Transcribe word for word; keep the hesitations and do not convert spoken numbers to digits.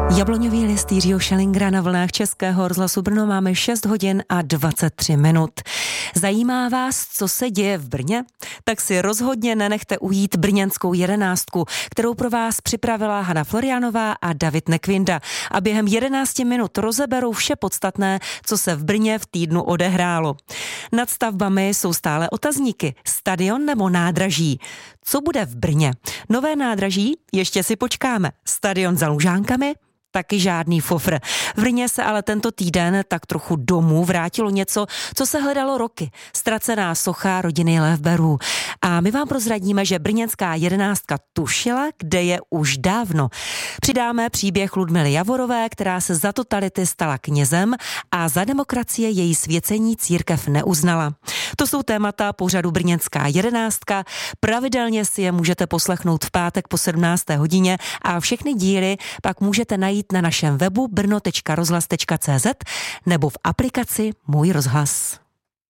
Jabloňový list Jiřího Schellingra na vlnách Českého rozhlasu Brno. Máme šest hodin a dvacet tři minut. Zajímá vás, co se děje v Brně? Tak si rozhodně nenechte ujít brněnskou jedenáctku, kterou pro vás připravila Hana Florianová a David Nekvinda. A během jedenácti minut rozeberou vše podstatné, co se v Brně v týdnu odehrálo. Nad stavbami jsou stále otazníky. Stadion nebo nádraží? Co bude v Brně? Nové nádraží? Ještě si počkáme. Stadion za Lužánkami? Taky žádný fofr. V Brně se ale tento týden tak trochu domů vrátilo něco, co se hledalo roky. Ztracená socha rodiny Levberů. A my vám prozradíme, že brněnská jedenáctka tušila, kde je už dávno. Přidáme příběh Ludmily Javorové, která se za totality stala knězem a za demokracie její svěcení církev neuznala. To jsou témata pořadu Brněnská jedenáctka. Pravidelně si je můžete poslechnout v pátek po sedmnácté hodině a všechny díly pak můžete najít na našem webu brno tečka rozhlas tečka cé zet nebo v aplikaci Můj rozhlas.